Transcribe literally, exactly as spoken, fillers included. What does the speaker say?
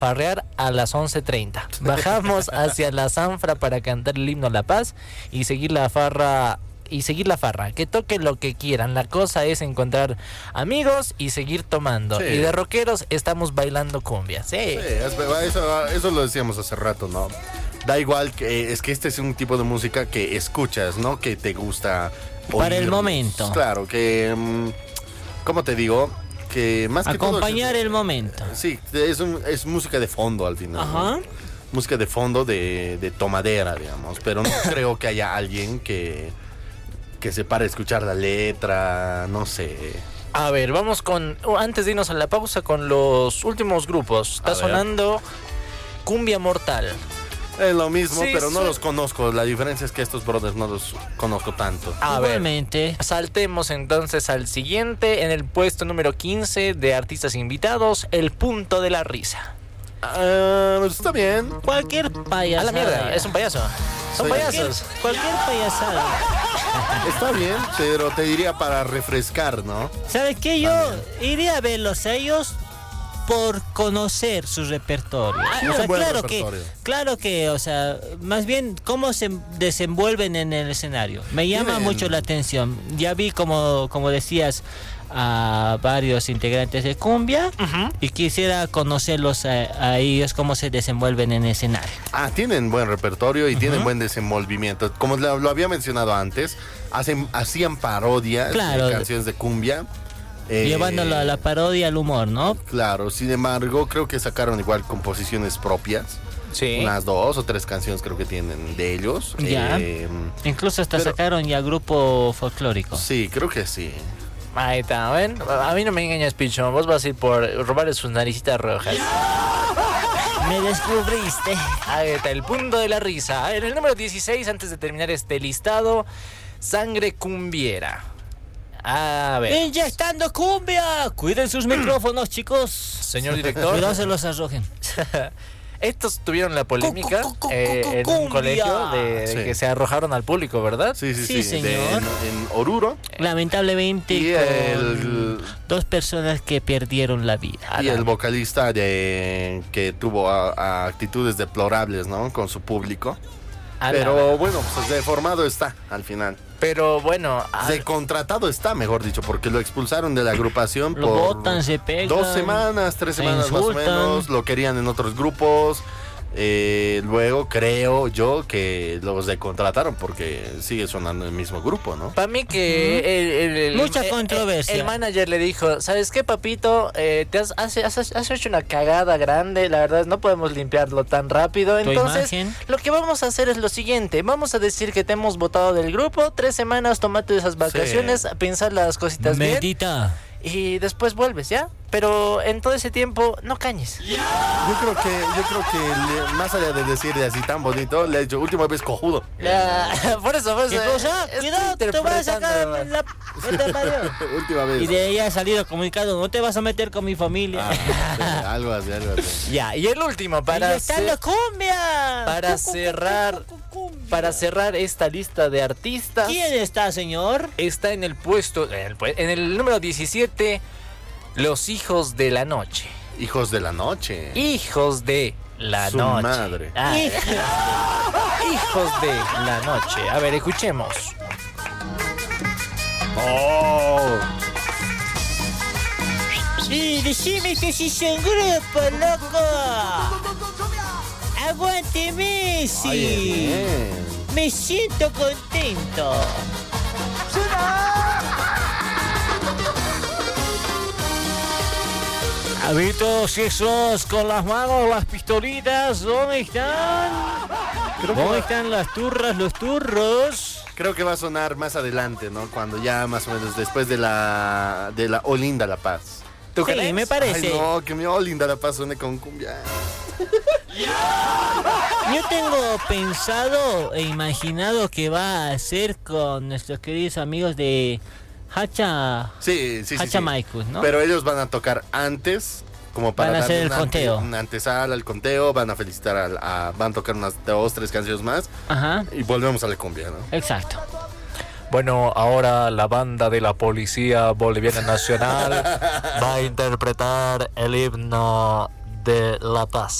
parrear a las once treinta. Bajamos hacia la Zanfra para cantar el himno a La Paz y seguir la farra y seguir la farra, que toquen lo que quieran. La cosa es encontrar amigos y seguir tomando. Sí. Y de rockeros estamos bailando cumbia. Sí, sí es, eso, eso lo decíamos hace rato, ¿no? Da igual, que es que este es un tipo de música que escuchas, ¿no? Que te gusta oír. Para el momento. Claro, que, ¿cómo te digo? Que más que acompañar todo, el momento. Sí, es, un, es música de fondo al final. Ajá. ¿No? Música de fondo de, de tomadera, digamos. Pero no creo que haya alguien que... que se para a escuchar la letra, no sé. A ver, vamos con... Antes de irnos a la pausa, con los últimos grupos. Está sonando Cumbia Mortal. Es lo mismo, sí, pero no sí. los conozco. La diferencia es que estos brothers no los conozco tanto. A Igualmente. Ver, saltemos entonces al siguiente. En el puesto número quince de artistas invitados, El Punto de la Risa. Uh, está bien. Cualquier payasada. A la mierda, es un payaso. Son sí. payasos. Cualquier, cualquier payasada. Está bien, pero te diría para refrescar, ¿no? ¿Sabes qué? Yo También. iría a verlos a ellos por conocer su repertorio. Sí, o sea, claro repertorio. que, claro que, o sea, más bien cómo se desenvuelven en el escenario. Me llama Bien. mucho la atención. Ya vi, como, como decías, a varios integrantes de Cumbia uh-huh. y quisiera conocerlos a, a ellos, cómo se desenvuelven en el escenario. Ah, tienen buen repertorio y uh-huh. tienen buen desenvolvimiento. Como lo, lo había mencionado antes, hacen, hacían parodias claro. de canciones de cumbia. Eh, Llevándolo a la parodia al humor, ¿no? Claro, sin embargo, creo que sacaron igual composiciones propias. Sí. Unas dos o tres canciones creo que tienen de ellos. Ya. Eh, Incluso hasta pero, sacaron ya grupo folclórico. Sí, creo que sí. Ahí está, ¿ven? A mí no me engañas, Picho. Vos vas a ir por robarle sus naricitas rojas. Me descubriste. Ahí está, El Punto de la Risa. En el número dieciséis, antes de terminar este listado, Sangre Cumbiera. A ver. ¡Inyectando cumbia! Cuiden sus micrófonos, chicos. Señor director. Cuidado, se los arrojen. Estos tuvieron la polémica eh, en un colegio de, sí. de que se arrojaron al público, ¿verdad? Sí, sí, sí. sí. señor. De, en, en Oruro. Lamentablemente, y con el, dos personas que perdieron la vida. Y el vocalista de, que tuvo a, a actitudes deplorables, ¿no? Con su público. Pero bueno, pues deformado está al final. Pero bueno, de contratado está, mejor dicho, porque lo expulsaron de la agrupación lo por botan, se pegan, dos semanas, tres semanas insultan. más o menos. Lo querían en otros grupos. Eh, luego creo yo que los decontrataron porque sigue sonando el mismo grupo, ¿no? Para mí que uh-huh. el, el, el, mucha el, controversia. El, el manager le dijo, ¿sabes qué, papito? Eh, te has, has, has, has hecho una cagada grande, la verdad no podemos limpiarlo tan rápido. Entonces, imagen? Lo que vamos a hacer es lo siguiente, vamos a decir que te hemos botado del grupo, tres semanas, tomate esas vacaciones, sí. a pensar las cositas Medita. bien. Medita. Y después vuelves, ¿ya? Pero en todo ese tiempo, no cañes. Yo creo que, yo creo que le, más allá de decirle así tan bonito, le he dicho última vez cojudo. Ya, por eso, por eso. ¿Qué cosa? Cuidado, te vas a sacar la, la, la última vez. Y de ella ha salido comunicado, no te vas a meter con mi familia. Ah, sí, algo así, algo así. Ya, y el último para está la cumbia. Para cerrar, para cerrar esta lista de artistas. ¿Quién está, señor? Está en el puesto, en el, en el número diecisiete. Los Hijos de la Noche. Hijos de la Noche. Hijos de la Su Noche. madre. Ah, Hijos de la Noche. A ver, escuchemos. Oh. Sí, decime que si son grupo, loco. Aguante Messi. Ay, me siento contento. A ver todos esos con las manos, las pistolitas, ¿dónde están? ¿Dónde están las turras, los turros? Creo que va a sonar más adelante, ¿no? Cuando ya más o menos después de la de la Olinda La Paz. ¿Tú sí, crees? Me parece. Ay, no, que mi Olinda La Paz suene con cumbia. Yo tengo pensado e imaginado que va a hacer con nuestros queridos amigos de Hacha, sí, sí, Hacha sí, sí. Maikus, ¿no? Pero ellos van a tocar antes, como para van a hacer el una conteo. Ante, una antesala al conteo, van a felicitar, al, a, van a tocar unas dos, tres canciones más. Ajá. Y volvemos a la cumbia, ¿no? Exacto. Bueno, ahora la banda de la Policía Boliviana Nacional va a interpretar el himno de La Paz.